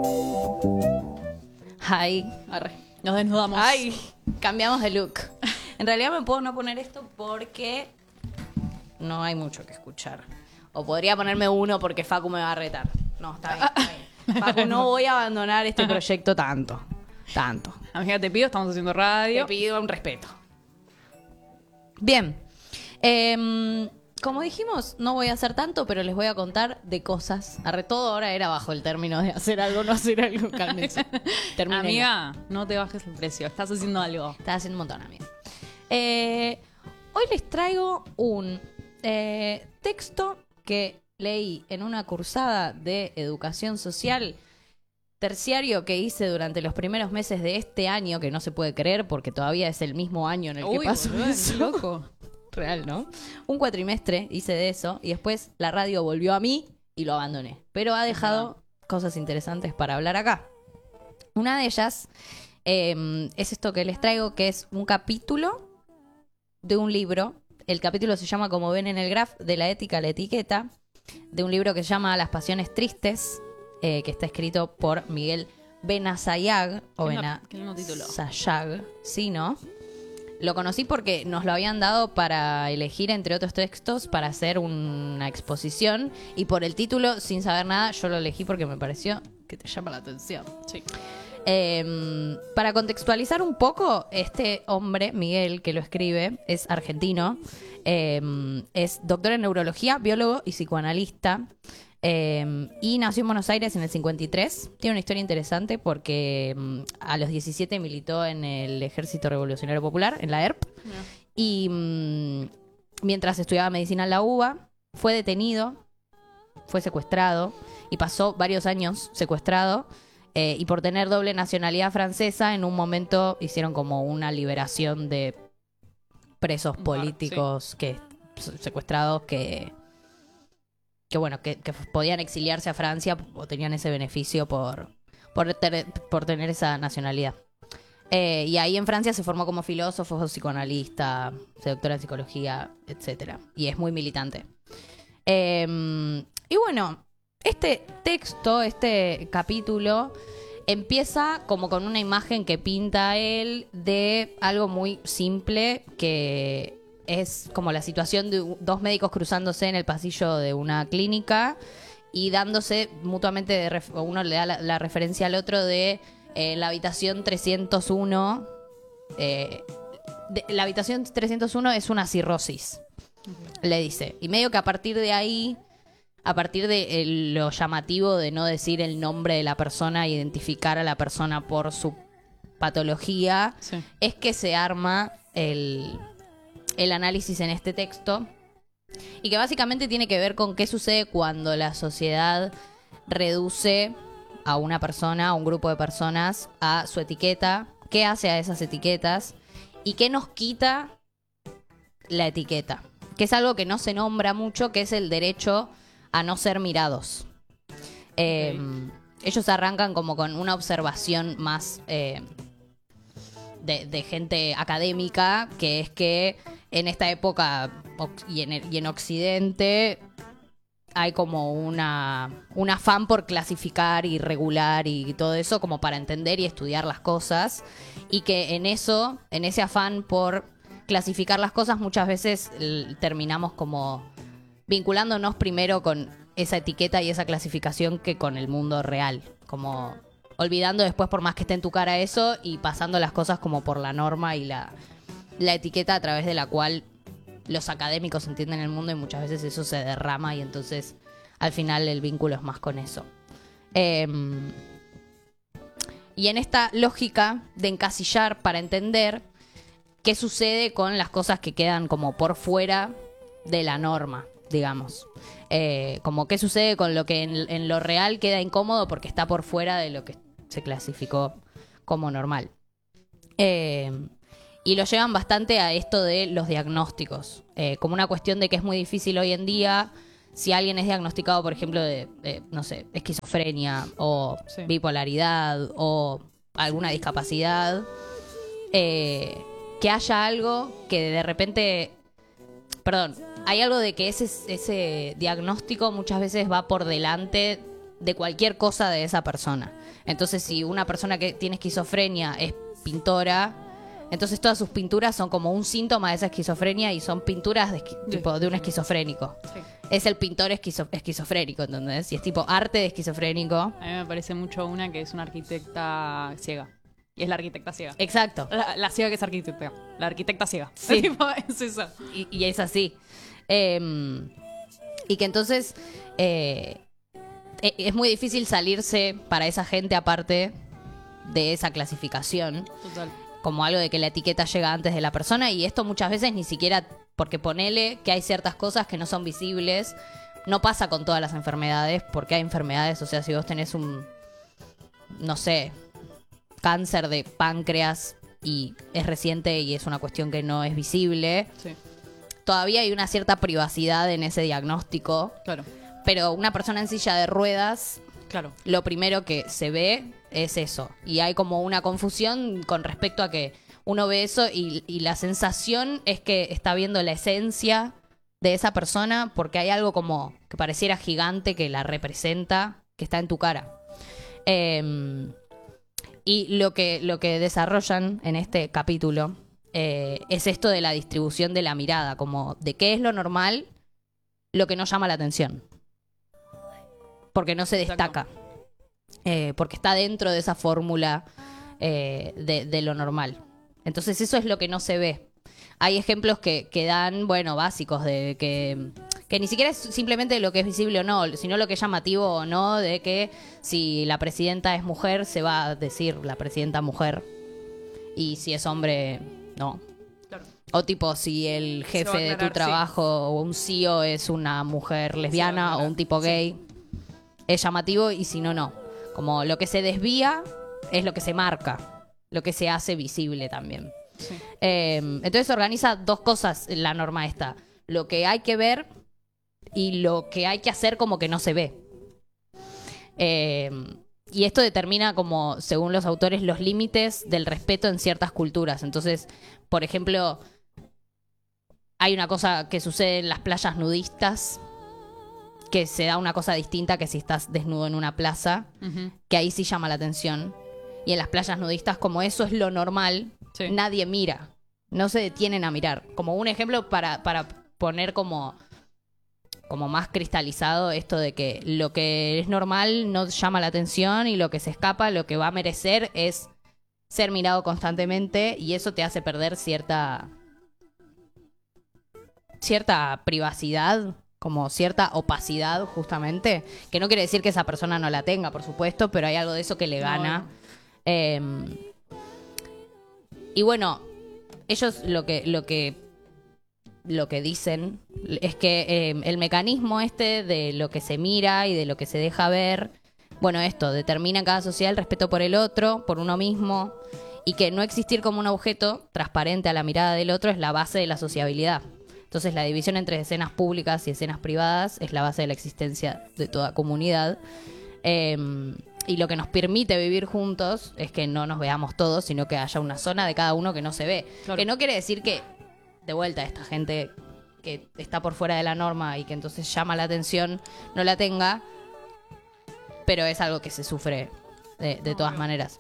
Ay, Nos desnudamos. ay, cambiamos de look. En realidad me puedo no poner esto porque no hay mucho que escuchar. O podría ponerme uno porque Facu me va a retar. No, está bien, está bien. Facu, no voy a abandonar este proyecto tanto. Amiga, te pido, estamos haciendo Te radio. pido un respeto. Bien. Como dijimos, no voy a hacer tanto, pero les voy a contar de cosas. Todo ahora era bajo el término de hacer algo, no hacer algo. Cálmense. Termínenlo. Amiga, no te bajes el precio. Estás haciendo algo. Estás haciendo un montón, amiga. Hoy les traigo un texto que leí en una cursada de educación social terciario que hice durante los primeros meses de este año, que no se puede creer porque todavía es el mismo año en el que pasó boludo, eso. qué loco. Real, ¿no? Un cuatrimestre hice de eso y después la radio volvió a mí y lo abandoné. Pero ha dejado cosas interesantes para hablar acá. Una de ellas es esto que les traigo, que es un capítulo de un libro. El capítulo se llama, como ven en el graph, de la ética a la etiqueta, de un libro que se llama Las pasiones tristes, que está escrito por Miguel Benazayag, o Qué lindo título. Benazayag, sí, ¿no? Lo conocí porque nos lo habían dado para elegir entre otros textos para hacer una exposición, y por el título, sin saber nada, yo lo elegí porque me pareció que te llama la atención. Sí. Para contextualizar un poco, este hombre, Miguel, que lo escribe, es argentino, es doctor en neurología, biólogo y psicoanalista, y nació en Buenos Aires en el 53. Tiene una historia interesante porque a los 17 militó en el Ejército Revolucionario Popular, en la ERP, y mientras estudiaba medicina en la UBA, fue detenido, fue secuestrado y pasó varios años secuestrado. Y por tener doble nacionalidad francesa, en un momento hicieron como una liberación de presos políticos secuestrados que podían exiliarse a Francia o tenían ese beneficio por tener esa nacionalidad. Y ahí en Francia se formó como filósofo, psicoanalista, se doctora en psicología, etcétera. Y es muy militante. Y bueno, este texto, este capítulo, empieza como con una imagen que pinta él de algo muy simple, que es como la situación de dos médicos cruzándose en el pasillo de una clínica y dándose mutuamente, uno le da la referencia al otro de la habitación 301. La habitación 301 es una cirrosis, le dice. Y medio que a partir de ahí, a partir de lo llamativo de no decir el nombre de la persona, identificar a la persona por su patología, Sí. es que se arma el análisis en este texto, y que básicamente tiene que ver con qué sucede cuando la sociedad reduce a una persona, a un grupo de personas, a su etiqueta, qué hace a esas etiquetas y qué nos quita la etiqueta, que es algo que no se nombra mucho, que es el derecho a no ser mirados. Ellos arrancan como con una observación más de gente académica, que es que en esta época y en Occidente hay como un afán por clasificar y regular y todo eso, como para entender y estudiar las cosas, y que en ese afán por clasificar las cosas, muchas veces terminamos como vinculándonos primero con esa etiqueta y esa clasificación que con el mundo real, como olvidando después, por más que esté en tu cara eso, y pasando las cosas como por la norma y la etiqueta a través de la cual los académicos entienden el mundo, y muchas veces eso se derrama y entonces al final el vínculo es más con eso. Y en esta lógica de encasillar para entender qué sucede con las cosas que quedan como por fuera de la norma, digamos. Como qué sucede con lo que en lo real queda incómodo porque está por fuera de lo que se clasificó como normal. Y lo llevan bastante a esto de los diagnósticos, como una cuestión de que es muy difícil hoy en día, si alguien es diagnosticado, por ejemplo, de no sé, esquizofrenia o bipolaridad o alguna discapacidad, que haya algo que de repente, hay algo de que ese diagnóstico muchas veces va por delante de cualquier cosa de esa persona. Entonces, si una persona que tiene esquizofrenia es pintora, entonces todas sus pinturas son como un síntoma de esa esquizofrenia y son pinturas tipo de un esquizofrénico. Sí. Es el pintor esquizofrénico, ¿entendés? Y es tipo arte de esquizofrénico. A mí me parece mucho una que es una arquitecta ciega. Y es la arquitecta ciega. Exacto. La ciega que es arquitecta. La arquitecta ciega. Sí. Tipo, es eso. Y es así. Y que entonces es muy difícil salirse para esa gente aparte de esa clasificación. Total. Como algo de que la etiqueta llega antes de la persona, y esto muchas veces ni siquiera, porque ponele que hay ciertas cosas que no son visibles, no pasa con todas las enfermedades, porque hay enfermedades, o sea, si vos tenés no sé, cáncer de páncreas y es reciente y es una cuestión que no es visible, Sí, todavía hay una cierta privacidad en ese diagnóstico, claro. pero una persona en silla de ruedas, Claro. lo primero que se ve es eso. Y hay como una confusión con respecto a que uno ve eso y la sensación es que está viendo la esencia de esa persona porque hay algo como que pareciera gigante que la representa, que está en tu cara. Y lo que desarrollan en este capítulo es esto de la distribución de la mirada, como de qué es lo normal, lo que no llama la atención. Porque no se destaca. Porque está dentro de esa fórmula de lo normal. Entonces eso es lo que no se ve. Hay ejemplos que dan, bueno, básicos de que ni siquiera es simplemente lo que es visible o no, sino lo que es llamativo o no, de que si la presidenta es mujer, se va a decir la presidenta mujer. Y si es hombre, no. Claro. O tipo, si el jefe va a de tu aclarar, trabajo o un CEO es una mujer lesbiana o un tipo gay, es llamativo, y si no, no. Como lo que se desvía es lo que se marca, lo que se hace visible también. Sí. Entonces organiza dos cosas la norma esta: lo que hay que ver y lo que hay que hacer como que no se ve. Y esto determina, como según los autores, los límites del respeto en ciertas culturas. Entonces, por ejemplo, hay una cosa que sucede en las playas nudistas, que se da una cosa distinta que si estás desnudo en una plaza, Ujú. que ahí sí llama la atención. Y en las playas nudistas, como eso es lo normal, Sí. nadie mira, no se detienen a mirar. Como un ejemplo para poner como más cristalizado esto de que lo que es normal no llama la atención, y lo que se escapa, lo que va a merecer es ser mirado constantemente, y eso te hace perder cierta privacidad, como cierta opacidad, justamente, que no quiere decir que esa persona no la tenga, por supuesto, pero hay algo de eso que le gana. Y bueno, ellos lo que dicen es que el mecanismo este de lo que se mira y de lo que se deja ver, bueno, esto determina en cada sociedad el respeto por el otro, por uno mismo, y que no existir como un objeto transparente a la mirada del otro es la base de la sociabilidad. Entonces la división entre escenas públicas y escenas privadas es la base de la existencia de toda comunidad. Y lo que nos permite vivir juntos es que no nos veamos todos, sino que haya una zona de cada uno que no se ve. Claro. Que no quiere decir que, de vuelta, esta gente que está por fuera de la norma y que entonces llama la atención no la tenga, pero es algo que se sufre de todas maneras.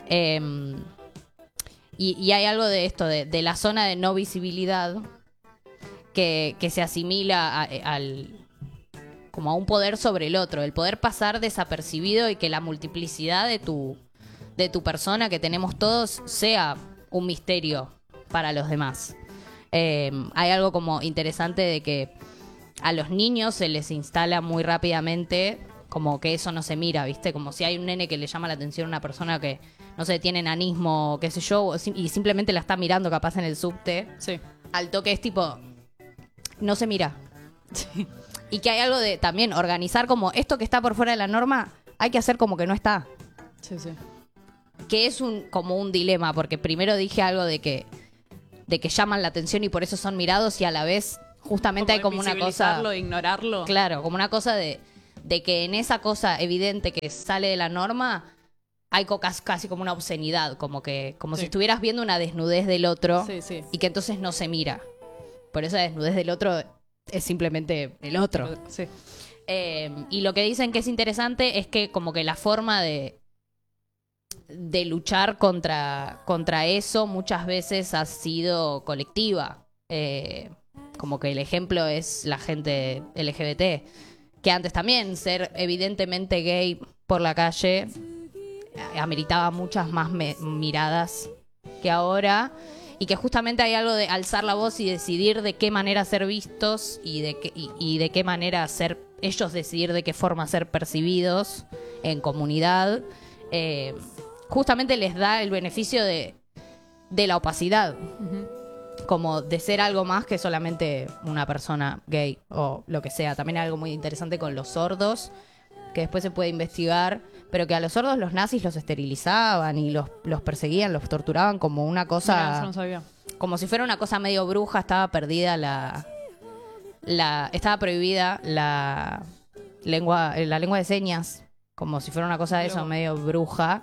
Y hay algo de esto, de la zona de no visibilidad, que se asimila como a un poder sobre el otro, el poder pasar desapercibido y que la multiplicidad de tu persona que tenemos todos sea un misterio para los demás. Hay algo como interesante de que a los niños se les instala muy rápidamente como que eso no se mira, ¿viste? Como si hay un nene que le llama la atención a una persona que, no sé, tiene enanismo, qué sé yo, y simplemente la está mirando capaz en el subte, Sí. al toque es tipo, no se mira. Sí. Y que hay algo de también organizar como esto que está por fuera de la norma, hay que hacer como que no está. Sí, sí. Que es como un dilema, porque primero dije algo de que llaman la atención y por eso son mirados, y a la vez justamente hay como una cosa, Invisibilizarlo, ignorarlo. claro, como una cosa de que en esa cosa evidente que sale de la norma hay casi como una obscenidad, como Sí. si estuvieras viendo una desnudez del otro, Sí, sí. y que entonces no se mira. Por eso la desnudez del otro es simplemente el otro. Sí. Y lo que dicen que es interesante es que como que la forma de luchar contra eso muchas veces ha sido colectiva. Como que el ejemplo es la gente LGBT, que antes también ser evidentemente gay por la calle ameritaba muchas más miradas que ahora, y que justamente hay algo de alzar la voz y decidir de qué manera ser vistos y de qué manera ser ellos, decidir de qué forma ser percibidos en comunidad, justamente les da el beneficio de la opacidad, como de ser algo más que solamente una persona gay o lo que sea. También hay algo muy interesante con los sordos, que después se puede investigar, pero que a los sordos los nazis los esterilizaban y los perseguían, los torturaban como una cosa... Mirá, eso no sabía. Como si fuera una cosa medio bruja. Estaba perdida estaba prohibida la lengua de señas, como si fuera una cosa de eso, medio bruja.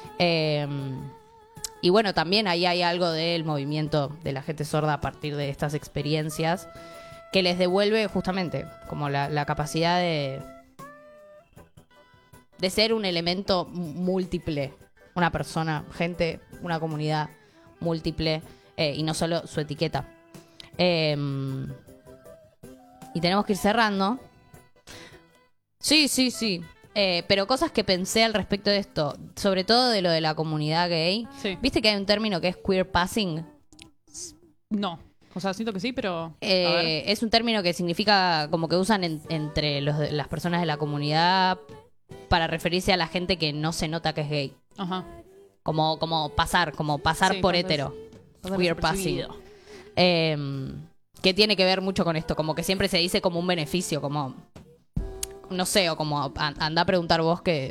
Y bueno, también ahí hay algo del movimiento de la gente sorda a partir de estas experiencias que les devuelve justamente como la capacidad de ser un elemento múltiple, una persona, gente, una comunidad múltiple, y no solo su etiqueta. Y tenemos que ir cerrando. Sí. Pero cosas que pensé al respecto de esto, sobre todo de lo de la comunidad gay. Sí. ¿Viste que hay un término que es queer passing? No. O sea, siento que sí, pero... a ver. Es un término que significa como que usan entre las personas de la comunidad para referirse a la gente que no se nota que es gay. Ajá. Como pasar Sí, por pasas- hetero. pasas Queer passing. desapercibido. Que tiene que ver mucho con esto, como que siempre se dice como un beneficio, como... No sé, o como anda a preguntar vos que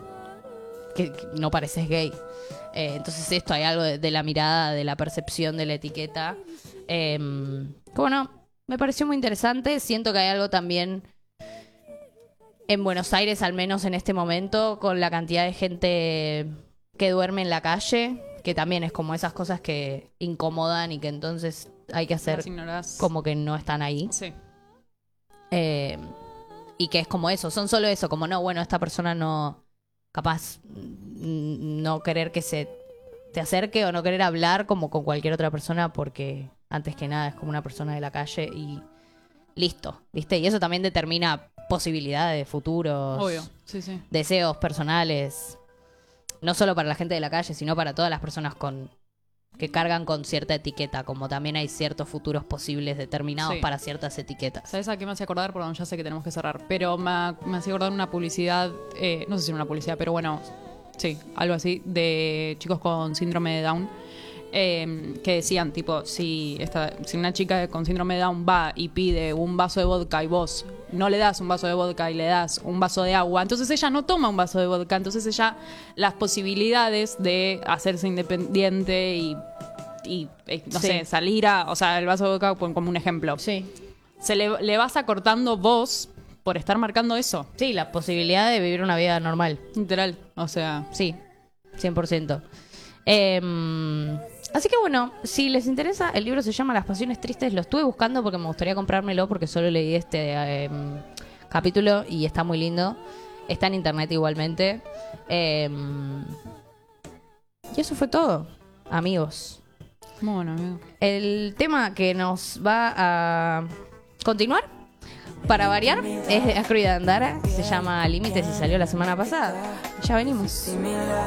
no pareces gay. Entonces esto, hay algo de la mirada, de la percepción de la etiqueta. Que bueno, me pareció muy interesante. Siento que hay algo también en Buenos Aires, al menos en este momento, con la cantidad de gente que duerme en la calle, que también es como esas cosas que incomodan y que entonces hay que hacer Las ignorás. como que no están ahí. Sí. Y que es como eso, son solo eso, como no, bueno, esta persona no, capaz, no querer que se te acerque o no querer hablar como con cualquier otra persona, porque antes que nada es como una persona de la calle y listo, ¿viste? Y eso también determina posibilidades, futuros, Obvio. Sí. deseos personales, no solo para la gente de la calle, sino para todas las personas que cargan con cierta etiqueta, como también hay ciertos futuros posibles determinados Sí. para ciertas etiquetas. ¿Sabes a qué me hacía acordar? Perdón, ya sé que tenemos que cerrar. Pero me hacía acordar una publicidad, no sé si era una publicidad, pero bueno, sí, algo así, de chicos con síndrome de Down. Que decían, tipo, si una chica con síndrome de Down va y pide un vaso de vodka y vos no le das un vaso de vodka y le das un vaso de agua, entonces ella no toma un vaso de vodka, entonces ella, las posibilidades de hacerse independiente y no Sí. sé, salir o sea, el vaso de vodka como un ejemplo, Sí. le vas acortando vos por estar marcando eso, Sí, la posibilidad de vivir una vida normal. literal, o sea, Sí, 100%. Así que bueno, si les interesa, el libro se llama Las Pasiones Tristes. Lo estuve buscando porque me gustaría comprármelo porque solo leí este capítulo y está muy lindo. Está en internet igualmente. Y eso fue todo, amigos. bueno, amigo. El tema que nos va a continuar, para variar, es de Acro y Dandara. Se llama Límites y salió la semana pasada. Ya venimos. Similar.